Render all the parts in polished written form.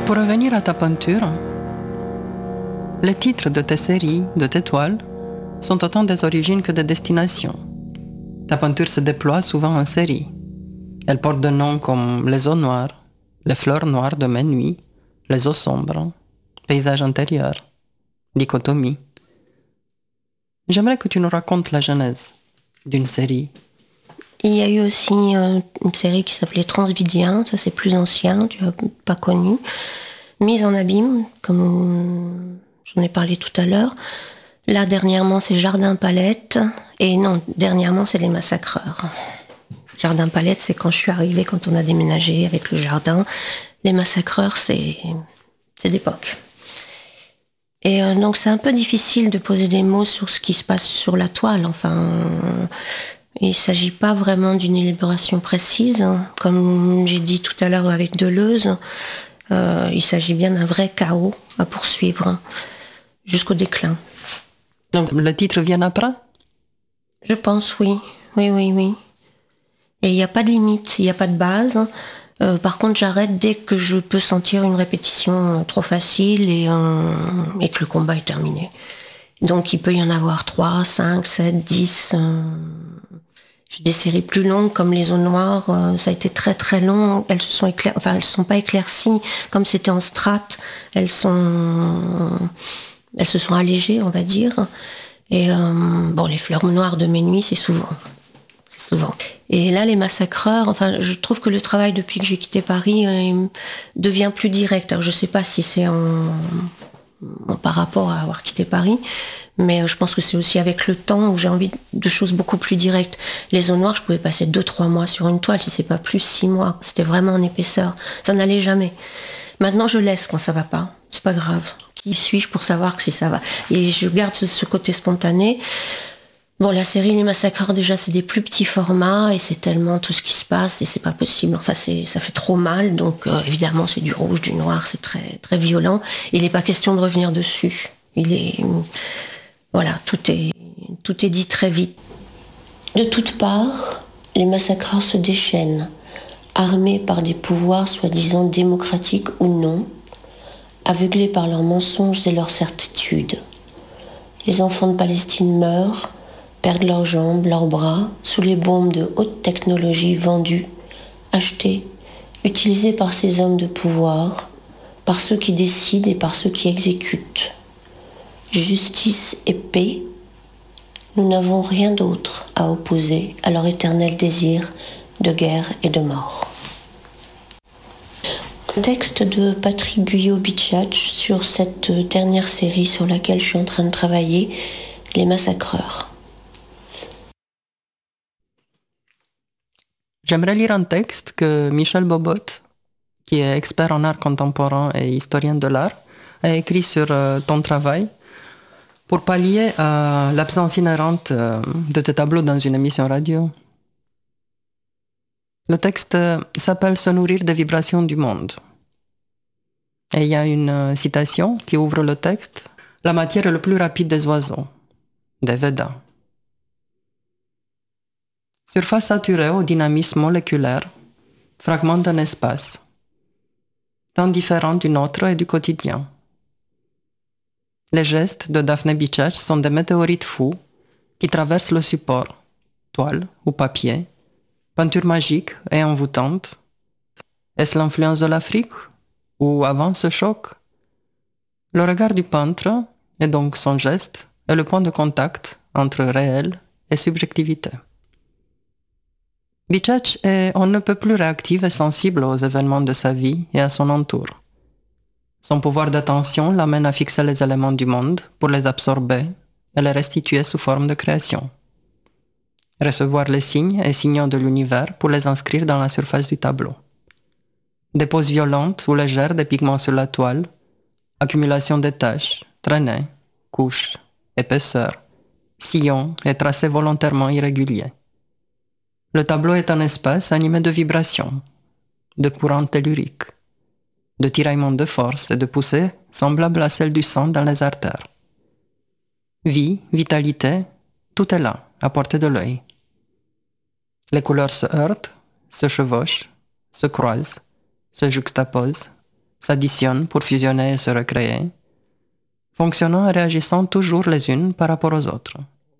Pour revenir à ta peinture, les titres de tes séries, de tes toiles, sont autant des origines que des destinations. Ta peinture se déploie souvent en série. Elle porte des noms comme les eaux noires, les fleurs noires de mes nuits, les eaux sombres, paysage intérieur, dichotomie. J'aimerais que tu nous racontes la genèse d'une série. Il y a eu aussi une série qui s'appelait Transvidien, ça c'est plus ancien, tu n'as pas connu. Mise en abîme, comme j'en ai parlé tout à l'heure. Là, dernièrement, c'est Jardin Palette. Et non, dernièrement, c'est Les Massacreurs. Jardin Palette, c'est quand je suis arrivée, quand on a déménagé avec le jardin. Les Massacreurs, c'est d'époque. Et donc, c'est un peu difficile de poser des mots sur ce qui se passe sur la toile. Enfin, il ne s'agit pas vraiment d'une élaboration précise. Comme j'ai dit tout à l'heure avec Deleuze, il s'agit bien d'un vrai chaos à poursuivre jusqu'au déclin. Donc, le titre vient après ? Je pense, oui. Oui. Et il n'y a pas de limite, il n'y a pas de base. Par contre, j'arrête dès que je peux sentir une répétition trop facile et que le combat est terminé. Donc, il peut y en avoir 3, 5, 7, 10. J'ai des séries plus longues comme Les eaux noires. Ça a été très très long. Elles sont pas éclaircies. Comme c'était en strates, elles se sont allégées, on va dire. Et les fleurs noires de mes nuits, c'est souvent. Et là, Les Massacreurs, je trouve que le travail depuis que j'ai quitté Paris devient plus direct. Alors, je sais pas si c'est par rapport à avoir quitté Paris, mais je pense que c'est aussi avec le temps où j'ai envie de choses beaucoup plus directes. Les eaux noires, je pouvais passer 2-3 mois sur une toile, si c'est pas plus 6 mois. C'était vraiment en épaisseur. Ça n'allait jamais. Maintenant, je laisse quand ça va pas. C'est pas grave. Qui suis-je pour savoir si ça va? Et je garde ce côté spontané. Bon, la série Les Massacreurs, déjà, c'est des plus petits formats et c'est tellement tout ce qui se passe et c'est pas possible. Enfin, ça fait trop mal. Donc, évidemment, c'est du rouge, du noir, c'est très, très violent. Il n'est pas question de revenir dessus. Tout est dit très vite. De toutes parts, les massacreurs se déchaînent, armés par des pouvoirs soi-disant démocratiques ou non, aveuglés par leurs mensonges et leurs certitudes. Les enfants de Palestine meurent, perdent leurs jambes, leurs bras, sous les bombes de haute technologie vendues, achetées, utilisées par ces hommes de pouvoir, par ceux qui décident et par ceux qui exécutent. Justice et paix, nous n'avons rien d'autre à opposer à leur éternel désir de guerre et de mort. Texte de Patrick Guyot-Bichach sur cette dernière série sur laquelle je suis en train de travailler, Les Massacreurs. J'aimerais lire un texte que Michel Bobot, qui est expert en art contemporain et historien de l'art, a écrit sur ton travail pour pallier à l'absence inhérente de tes tableaux dans une émission radio. Le texte s'appelle « Se nourrir des vibrations du monde ». Et il y a une citation qui ouvre le texte. « La matière est le plus rapide des oiseaux, des Védas. » Surface saturée au dynamisme moléculaire, fragment d'un espace, tant différent du nôtre et du quotidien. Les gestes de Daphné Bichach sont des météorites fous qui traversent le support, toile ou papier, peinture magique et envoûtante. Est-ce l'influence de l'Afrique ou avant ce choc? Le regard du peintre, et donc son geste, est le point de contact entre réel et subjectivité. Bichach est on ne peut plus réactive et sensible aux événements de sa vie et à son entour. Son pouvoir d'attention l'amène à fixer les éléments du monde pour les absorber et les restituer sous forme de création. Recevoir les signes et signaux de l'univers pour les inscrire dans la surface du tableau. Des poses violentes ou légères des pigments sur la toile, accumulation des taches, traînées, couches, épaisseur, sillons et tracés volontairement irréguliers. Le tableau est un espace animé de vibrations, de courants telluriques, de tiraillements de force et de poussées semblables à celles du sang dans les artères. Vie, vitalité, tout est là, à portée de l'œil. Les couleurs se heurtent, se chevauchent, se croisent, se juxtaposent, s'additionnent pour fusionner et se recréer, fonctionnant et réagissant toujours les unes par rapport aux autres.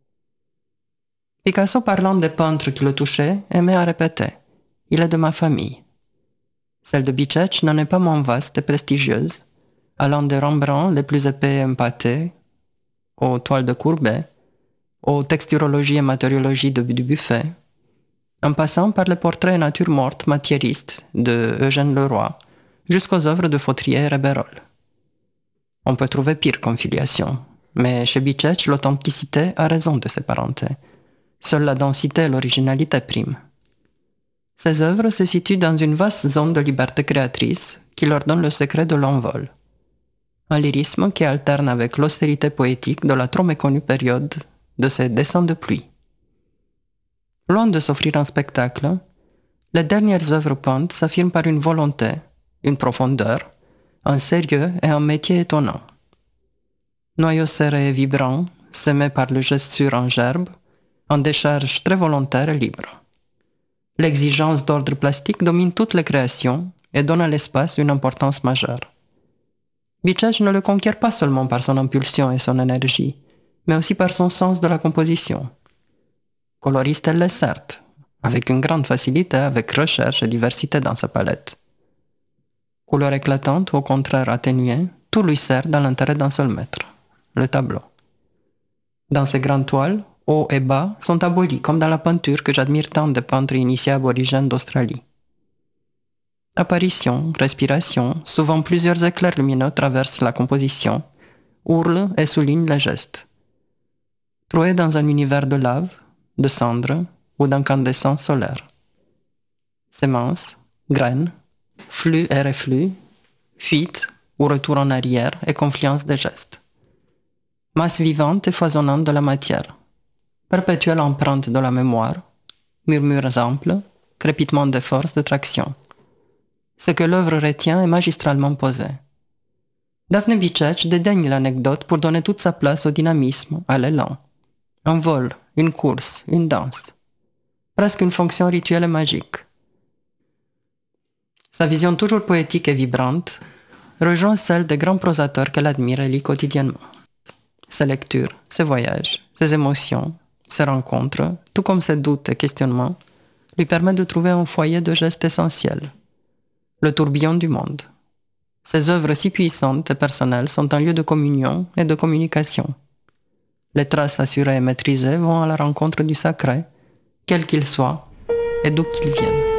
Picasso, parlant des peintres qui le touchaient, aimait à répéter « Il est de ma famille ». Celle de Bičech n'en est pas moins vaste et prestigieuse, allant des Rembrandt les plus épais et empâtés, aux toiles de Courbet, aux texturologies et matériologies de Dubuffet, en passant par les portraits nature morte matiéristes de Eugène Leroy, jusqu'aux œuvres de Fautrier et Réberol. On peut trouver pire comme filiation, mais chez Bičech, l'authenticité a raison de ses parentés. Seule la densité et l'originalité priment. Ces œuvres se situent dans une vaste zone de liberté créatrice qui leur donne le secret de l'envol. Un lyrisme qui alterne avec l'austérité poétique de la trop méconnue période de ces dessins de pluie. Loin de s'offrir un spectacle, les dernières œuvres peintes s'affirment par une volonté, une profondeur, un sérieux et un métier étonnant. Noyaux serrés et vibrants, semés par le gesture en gerbe, en décharge très volontaire et libre. L'exigence d'ordre plastique domine toutes les créations et donne à l'espace une importance majeure. Bičech ne le conquiert pas seulement par son impulsion et son énergie, mais aussi par son sens de la composition. Coloriste elle l'est certes, avec une grande facilité, avec recherche et diversité dans sa palette. Couleur éclatante ou au contraire atténuée, tout lui sert dans l'intérêt d'un seul maître, le tableau. Dans ses grandes toiles, haut et bas sont abolis comme dans la peinture que j'admire tant des peintres initiés aborigènes d'Australie. Apparition, respiration, souvent plusieurs éclairs lumineux traversent la composition, hurlent et soulignent les gestes. Troués dans un univers de lave, de cendres ou d'incandescence solaire. Semences, graines, flux et reflux, fuite ou retour en arrière et confluence des gestes. Masse vivante et foisonnante de la matière. Perpétuelle empreinte de la mémoire, murmures amples, crépitement des forces de traction. Ce que l'œuvre retient est magistralement posé. Daphne Bičech dédaigne l'anecdote pour donner toute sa place au dynamisme, à l'élan. Un vol, une course, une danse. Presque une fonction rituelle et magique. Sa vision toujours poétique et vibrante rejoint celle des grands prosateurs qu'elle admire et lit quotidiennement. Ses lectures, ses voyages, ses émotions, ses rencontres, tout comme ses doutes et questionnements, lui permettent de trouver un foyer de gestes essentiels. Le tourbillon du monde. Ses œuvres si puissantes et personnelles sont un lieu de communion et de communication. Les traces assurées et maîtrisées vont à la rencontre du sacré, quel qu'il soit et d'où qu'il vienne.